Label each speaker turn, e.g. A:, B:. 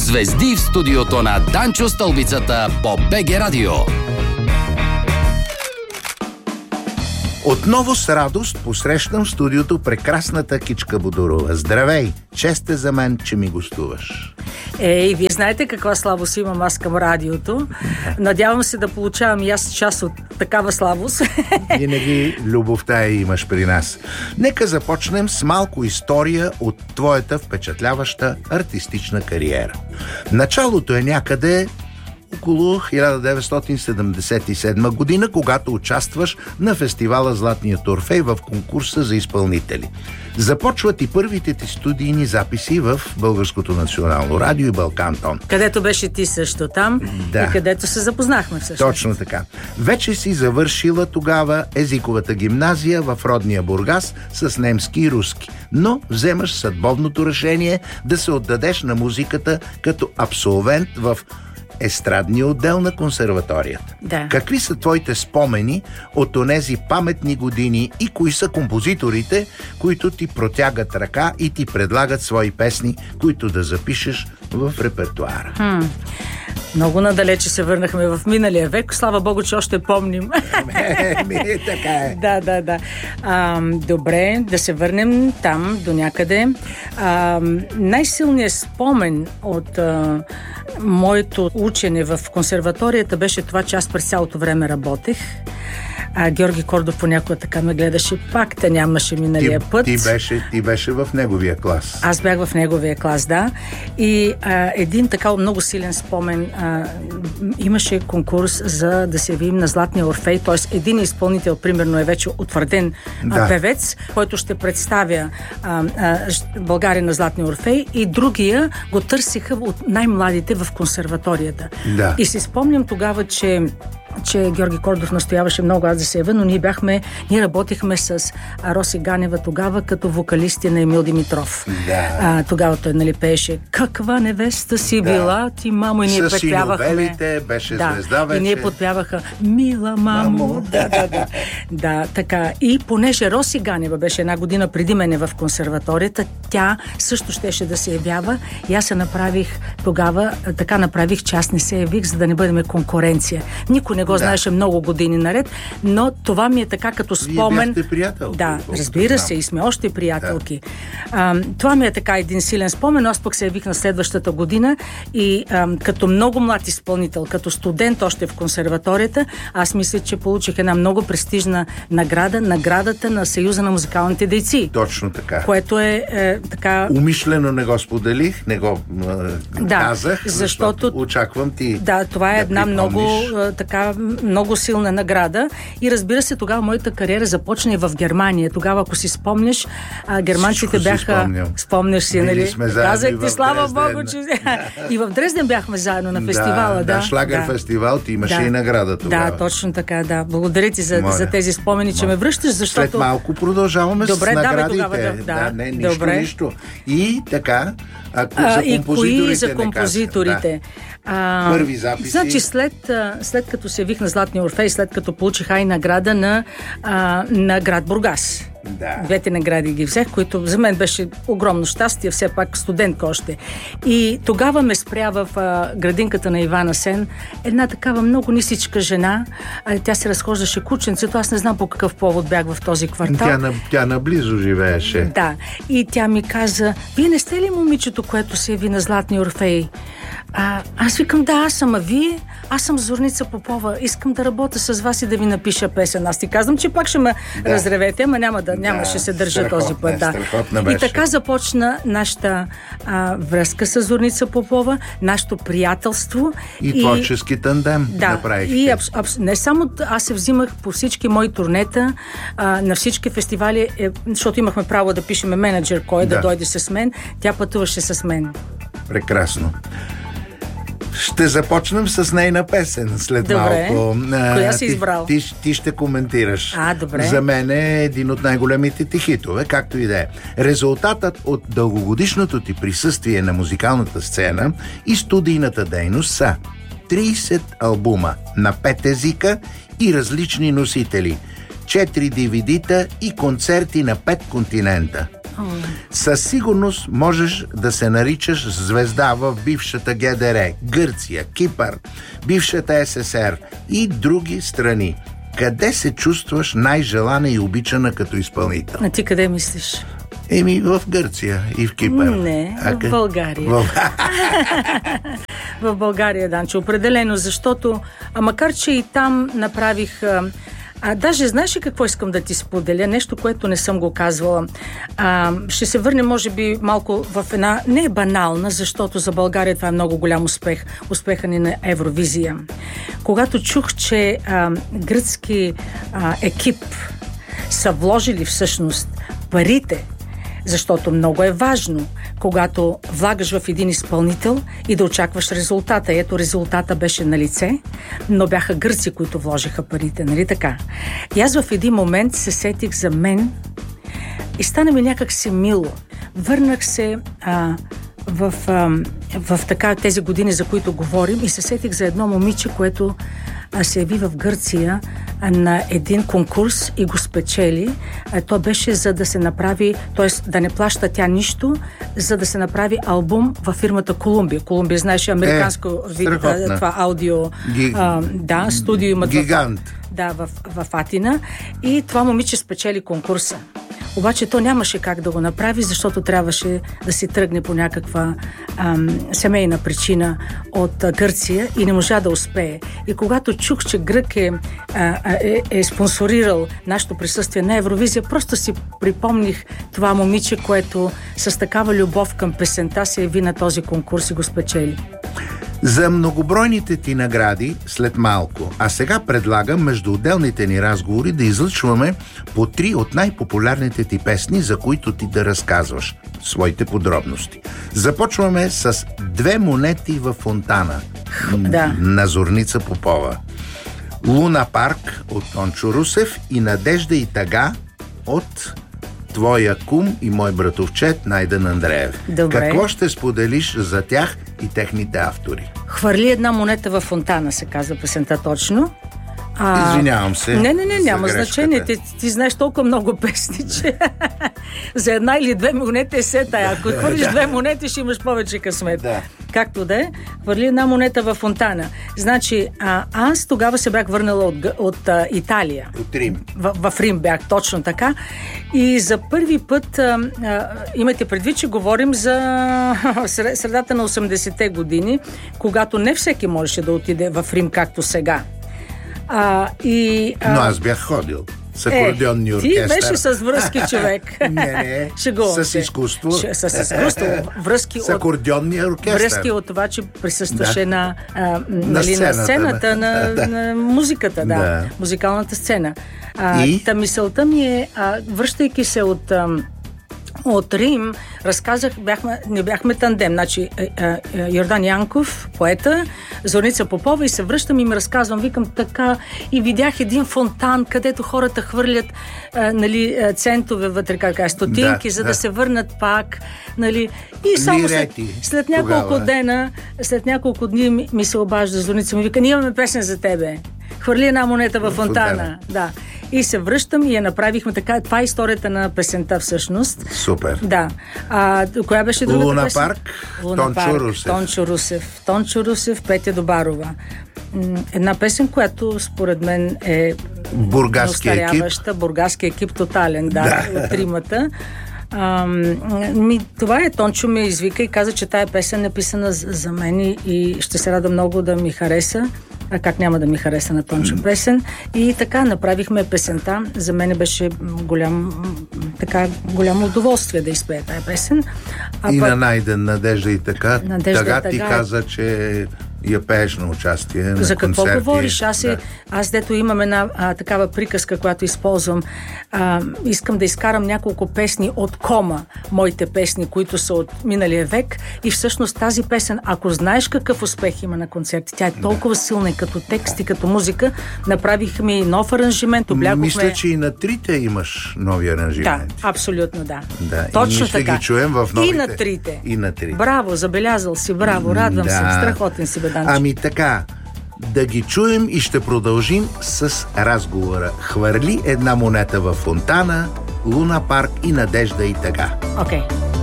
A: Звезди в студиото на Данчо Стълбицата по БГ Радио.
B: Отново с радост посрещам в студиото прекрасната Кичка Бодорова. Здравей! Чест е за мен, че ми гостуваш.
C: Вие знаете каква слабост имам аз към радиото. Надявам се да получавам и аз част от такава слабост.
B: Винаги любовта имаш при нас. Нека започнем с малко история от твоята впечатляваща артистична кариера. Началото е някъде около 1977 година, когато участваш на фестивала Златният Орфей в конкурса за изпълнители. Започват и първите ти студийни записи в Българското национално радио и Балкантон.
C: Където беше ти също там,
B: да.
C: И където се запознахме всъщност.
B: Точно така. Вече си завършила тогава езиковата гимназия в родния Бургас с немски и руски, но вземаш съдбовното решение да се отдадеш на музиката като абсолвент в естрадния отдел на консерваторията.
C: Да.
B: Какви са твоите спомени от онези паметни години и кои са композиторите, които ти протягат ръка и ти предлагат свои песни, които да запишеш в репертуара?
C: Много надалече се върнахме в миналия век. Слава Богу, че още помним.
B: Така е.
C: Да. Добре, да се върнем там до някъде. Най-силният спомен от моето учене в консерваторията беше това, че аз през цялото време работех. Георги Кордов понякога така ме гледаше, пак те нямаше миналия път.
B: Ти беше в неговия клас.
C: Аз бях в неговия клас, да. И един така много силен спомен. Имаше конкурс за да се явим на Златния Орфей, т.е. един изпълнител, примерно, е вече утвърден певец, който ще представя България на Златния Орфей, и другия го търсиха от най-младите в консерваторията.
B: Да.
C: И си спомням тогава, че Георги Кордов настояваше много аз да се явя, но ние работихме с Роси Ганева тогава като вокалисти на Емил Димитров.
B: Да.
C: Тогава той пееше "Каква невеста си била ти, мамо", и ние подпявахме.
B: С синовелите беше звезда вече.
C: И ние подпяваха "Мила мамо". Да, така. И понеже Роси Ганева беше една година преди мене в консерваторията, тя също щеше да се явява, и аз се направих тогава, така направих, че аз не се явих, за да не бъдем конкуренция. Никой не го знаеше много години наред, но това ми е така като спомен.
B: Вие бяхте приятелки.
C: Да, разбира се, и сме още приятелки. Да. Това ми е така един силен спомен, аз пък се явих на следващата година и като много млад изпълнител, като студент още в консерваторията, аз мисля, че получих една много престижна наградата на Съюза на музикалните дейци.
B: Точно така.
C: Което е така...
B: Умишлено не го споделих, не го казах, защото
C: очаквам ти. Да, това е една много силна награда. И разбира се, тогава моята кариера започна и в Германия. Тогава, ако си спомняш, германците бяха... Спомняш си, нали? Казах ти, слава Богу, че... И в Дрезден бяхме заедно на фестивала.
B: Да, шлагер фестивал, ти имаше и награда тогава.
C: Да, точно така, да. Благодаря ти за тези спомени, че ме връщаш, защото...
B: След малко продължаваме с наградите. Нищо. И така,
C: за композиторите.
B: Първи записи.
C: Значи след като се явих на Златния Орфей, след като получих награда на град Бургас.
B: Да.
C: Двете награди ги взех, които за мен беше огромно щастие, все пак студентка още. И тогава ме спря в градинката на Иван Асен една такава много нисичка жена. Тя се разхождаше кученцето, аз не знам по какъв повод бях в този квартал.
B: Тя наблизо живееше.
C: Да. И тя ми каза: "Вие не сте ли момичето, което се яви на Златния Орфей?" Аз викам: "Да, аз съм, а вие?" "Аз съм Зорница Попова, искам да работя с вас и да ви напиша песен." Аз ти казвам, че пак ще ме разревете, ама ще се държа този път. Да. И така започна нашата връзка с Зорница Попова, нашето приятелство.
B: И творчески тандем направихте.
C: И не само аз се взимах по всички мои турнета, на всички фестивали, защото имахме право да пишеме менеджер, кой да дойде с мен, тя пътуваше с мен.
B: Прекрасно. Ще започнем с нейна песен след малко.
C: Коя си избрал?
B: Ти ще коментираш.
C: Добре.
B: За мен е един от най-големите ти хитове, както и да е. Резултатът от дългогодишното ти присъствие на музикалната сцена и студийната дейност са 30 албума на 5 езика и различни носители, 4 DVD-та и концерти на 5 континента. Със сигурност можеш да се наричаш звезда в бившата ГДР, Гърция, Кипър, бившата СССР и други страни. Къде се чувстваш най-желана и обичана като изпълнител?
C: А ти къде мислиш?
B: В Гърция и в Кипър.
C: Не, в България. В България, Данчо, определено, защото, макар че и там направих... даже знаеш ли какво искам да ти споделя? Нещо, което не съм го казвала. Ще се върне, може би, малко в една... Не е банална, защото за България това е много голям успех. Успеха ни на Евровизия. Когато чух, че гръцки екип са вложили всъщност парите, защото много е важно, когато влагаш в един изпълнител и да очакваш резултата. Ето, резултата беше на лице, но бяха гърци, които вложиха парите, нали така? И аз в един момент се сетих за мен и стана ми някак си мило. Върнах се в така тези години, за които говорим, и се сетих за едно момиче, което се яви в Гърция на един конкурс и го спечели. То беше за да се направи, т.е. да не плаща тя за да се направи албум във фирмата Колумбия. Колумбия, знаеш, американско това аудио студио имат
B: гигант.
C: В Атина. И това момиче спечели конкурса. Обаче то нямаше как да го направи, защото трябваше да си тръгне по някаква семейна причина от Гърция и не можа да успее. И когато чух, че грък е спонсорирал нашето присъствие на Евровизия, просто си припомних това момиче, което с такава любов към песента се яви на този конкурс и го спечели.
B: За многобройните ти награди след малко, а сега предлагам между отделните ни разговори да излъчваме по 3 от най-популярните ти песни, за които ти да разказваш своите подробности. Започваме с 2 монети във фонтана на Зорница Попова, Луна парк от Тончо Русев и Надежда и тъга от твоя кум и мой братовчет Найден Андреев.
C: Добре.
B: Какво ще споделиш за тях и техните автори?
C: Хвърли една монета във фонтана, се казва песента точно.
B: Извинявам се.
C: Не, няма значение. Ти знаеш толкова много песни, че за 1 или 2 монети е сета. Ако хвърлиш 2 монети, ще имаш повече късмет.
B: Да.
C: Както да е, хвърли една монета във фонтана. Значи, аз тогава се бях върнала от Италия.
B: От Рим.
C: В Рим бях, точно така. И за първи път, имайте предвид, че говорим за средата на 80-те години, когато не всеки можеше да отиде в Рим, както сега.
B: Но аз бях ходил с акордеонния оркестър.
C: Ти беше с връзки, човек.
B: Не. С изкуство.
C: С изкуство. Връзки
B: с акордеонния оркестър.
C: Връзки от това, че присъстваше на сцената, на музиката, музикалната сцена. Та мисълта ми е, връщайки се от Рим, разказах, не бяхме тандем. Значи, Йордан Янков, поета, Зорница Попова, и се връщам и ми разказвам, викам така, и видях един фонтан, където хората хвърлят центове вътре, стотинки, за да се върнат пак. И само след няколко дни ми се обажда Зорница, ми вика, ние имаме песен за тебе. Хвърли една монета във фонтана. Да. И се връщам и я направихме така. Това е историята на песента всъщност.
B: Супер.
C: Да. Коя беше другата
B: Луна
C: песен?
B: парк, Тончо Русев.
C: Тончо Русев, Петя Добарова. Една песен, която според мен е устаряваща. Бургаски екип тотален, от тримата. Това е, Тончо ме извика и каза, че тая песен е написана за мен и ще се рада много да ми хареса. Как няма да ми хареса на Тончо песен. И така направихме песента. За мен беше голямо удоволствие да изпея тая песен.
B: На Найден, Надежда и така. Тъга ти каза, че я пееш на участие на
C: за какво
B: концерти.
C: Говориш? Аз дето имам една такава приказка, която използвам. Искам да изкарам няколко песни от кома, моите песни, които са от миналия век, и всъщност тази песен, ако знаеш какъв успех има на концерти, тя е толкова силна и като текст и като музика. Направихме и нов аранжимент, облякохме...
B: Мисля, че и на трите имаш нови аранжименти.
C: Да, абсолютно да.
B: Точно така. Ще ги чуем в новите.
C: И на трите. Браво, забелязал си, браво, радвам се, страхотен си, бе, Данчо.
B: Така, да ги чуем и ще продължим с разговора. Хвърли една монета във фонтана Луна парк и Надежда и тъга.
C: Окей.